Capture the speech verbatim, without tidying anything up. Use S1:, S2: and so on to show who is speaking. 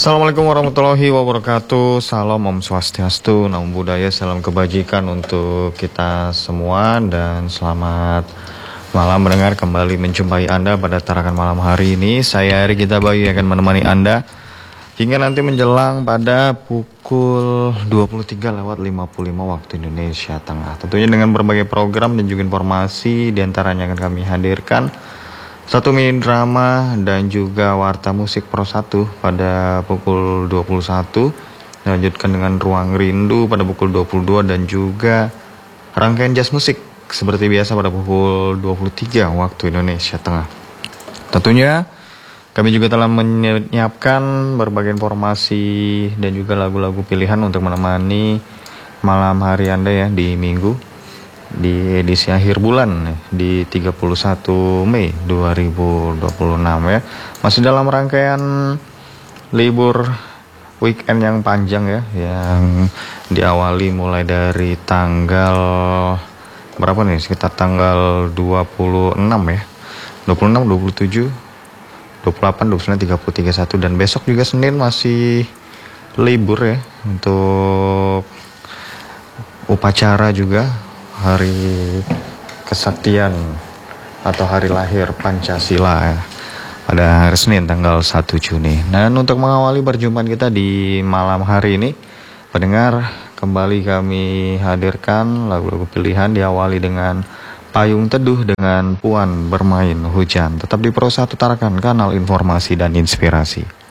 S1: Assalamualaikum warahmatullahi wabarakatuh. Salam Om Swastiastu, Namo Buddhaya, salam kebajikan untuk kita semua. Dan selamat malam mendengar kembali menjumpai Anda pada tarakan malam hari ini. Saya Eri Gita Bayu akan menemani Anda hingga nanti menjelang pada pukul dua puluh tiga lewat lima puluh lima waktu Indonesia Tengah. Tentunya dengan berbagai program dan juga informasi, diantaranya akan kami hadirkan satu mini drama dan juga warta musik Pro satu pada pukul dua puluh satu. Dilanjutkan dengan Ruang Rindu pada pukul dua puluh dua dan juga rangkaian jazz musik seperti biasa pada pukul dua puluh tiga waktu Indonesia Tengah. Tentunya kami juga telah menyiapkan berbagai informasi dan juga lagu-lagu pilihan untuk menemani malam hari Anda ya di minggu, di edisi akhir bulan di tiga puluh satu Mei dua ribu dua puluh enam ya. Masih dalam rangkaian libur weekend yang panjang ya, yang diawali mulai dari tanggal berapa nih, sekitar tanggal dua puluh enam ya, dua puluh enam, dua puluh tujuh, dua puluh delapan, dua puluh sembilan, tiga puluh, tiga puluh satu, dan besok juga Senin masih libur ya untuk upacara juga hari kesaktian atau hari lahir Pancasila ya, pada hari Senin tanggal satu Juni. Dan untuk mengawali perjumpaan kita di malam hari ini, pendengar, kembali kami hadirkan lagu-lagu pilihan diawali dengan Payung Teduh dengan Puan Bermain Hujan. Tetap di Pro satu Tarakan, kanal informasi dan inspirasi.